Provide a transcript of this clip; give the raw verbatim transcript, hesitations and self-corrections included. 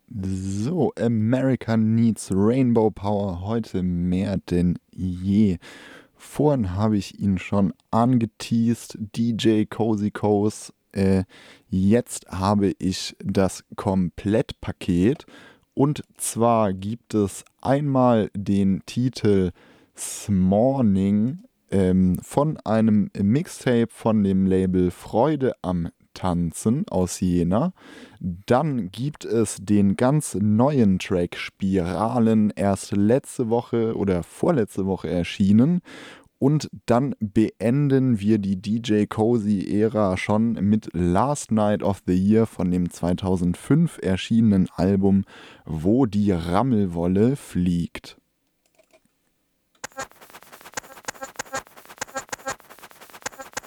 So, America Needs Rainbow Power heute mehr denn je. Vorhin habe ich ihn schon angeteased, D J Cozy Coast. Äh, jetzt habe ich das Komplettpaket. Und zwar gibt es einmal den Titel S'morning ähm, von einem Mixtape von dem Label Freude am Tanzen aus Jena. Dann gibt es den ganz neuen Track Spiralen, erst letzte Woche oder vorletzte Woche erschienen. Und dann beenden wir die D J Cozy-Ära schon mit Last Night of the Year von dem zweitausendfünf erschienenen Album Wo die Rammelwolle fliegt.